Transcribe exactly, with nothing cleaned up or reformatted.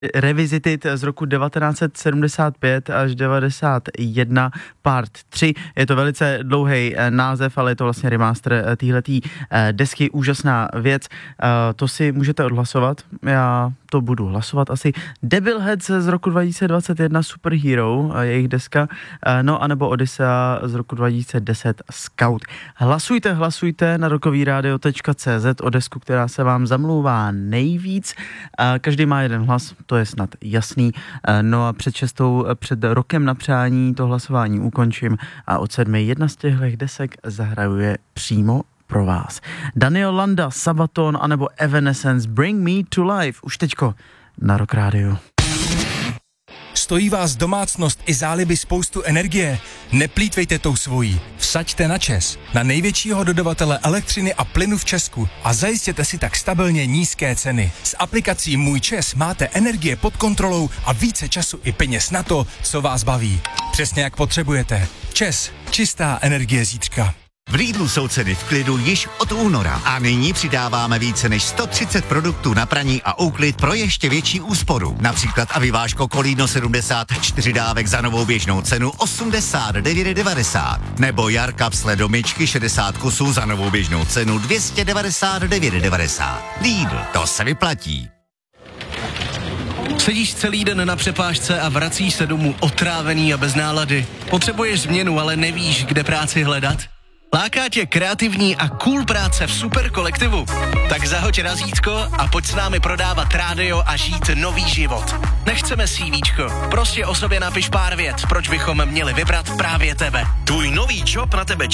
Revisited z roku devatenáct set sedmdesát pět až devadesát jedna part tři. Je to velice dlouhý název, ale je to vlastně remaster téhletý desky, úžasná věc. To si můžete odhlasovat, já to budu hlasovat asi. Devilheads z roku dva tisíce dvacet jedna Superhero, jejich deska, no anebo Odyssea z roku dva tisíce deset Scout. Hlasujte, hlasujte na rokovýradio tečka cé zet o desku, která se vám zamlouvá nejvíc. Každý má jeden hlas, to je snad jasný. No a před šestou, před rokem na přání to hlasování ukončím a od sedmi jedna z těchto desek zahrajuje přímo pro vás. Daniel Landa, Sabaton anebo Evanescence, Bring Me to Life, už teďko na Rock Rádiu. Stojí vás domácnost i záliby spoustu energie? Neplýtvejte tou svojí. Vsaďte na ČEZ, na největšího dodavatele elektřiny a plynu v Česku a zajistěte si tak stabilně nízké ceny. S aplikací Můj ČEZ máte energie pod kontrolou a více času i peněz na to, co vás baví. Přesně jak potřebujete. ČEZ, čistá energie zítřka. V Lidlu jsou ceny v klidu již od února a nyní přidáváme více než sto třicet produktů na praní a úklid pro ještě větší úsporu. Například Aviváško Kolíno sedmdesát čtyři dávek za novou běžnou cenu osmdesát devět devadesát. Nebo Jarkapsle do myčky šedesát kusů za novou běžnou cenu dvě stě devadesát devět devadesát. Lidl, to se vyplatí. Sedíš celý den na přepážce a vracíš se domů otrávený a bez nálady. Potřebuješ změnu, ale nevíš, kde práci hledat? Láká tě kreativní a cool práce v super kolektivu? Tak zahoď razítko a pojď s námi prodávat rádio a žít nový život. Nechceme CVčko, prostě o sobě napiš pár vět, proč bychom měli vybrat právě tebe. Tvůj nový job na tebe